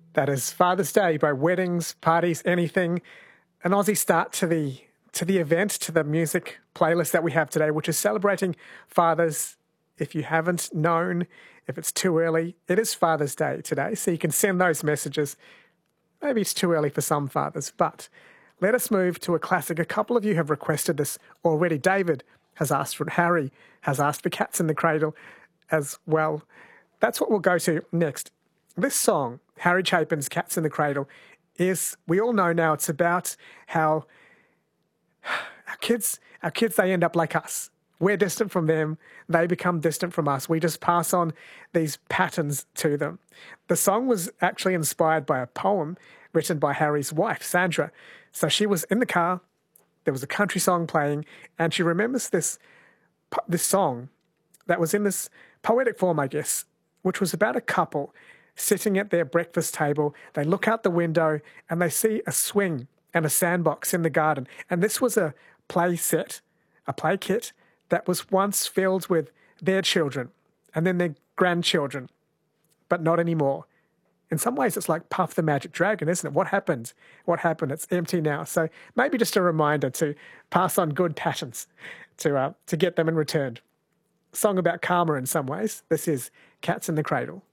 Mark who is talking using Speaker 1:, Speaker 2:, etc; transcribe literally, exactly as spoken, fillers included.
Speaker 1: That is Father's Day by weddings, parties, anything. An Aussie start to the to the event, to the music playlist that we have today, which is celebrating fathers. If you haven't known, if it's too early, it is Father's Day today, so you can send those messages. Maybe it's too early for some fathers, but let us move to a classic. A couple of you have requested this already. David has asked for it. Harry has asked for Cats in the Cradle as well. That's what we'll go to next. This song, Harry Chapin's Cats in the Cradle, is, we all know now, it's about how our kids, our kids, they end up like us. We're distant from them. They become distant from us. We just pass on these patterns to them. The song was actually inspired by a poem written by Harry's wife, Sandra. So she was in the car, there was a country song playing, and she remembers this, this song that was in this poetic form, I guess, which was about a couple sitting at their breakfast table. They look out the window and they see a swing and a sandbox in the garden. And this was a play set, a play kit that was once filled with their children and then their grandchildren, but not anymore. In some ways, it's like Puff the Magic Dragon, isn't it? What happened? What happened? It's empty now. So maybe just a reminder to pass on good patterns to, uh, to get them in return. Song about karma in some ways. This is Cats in the Cradle.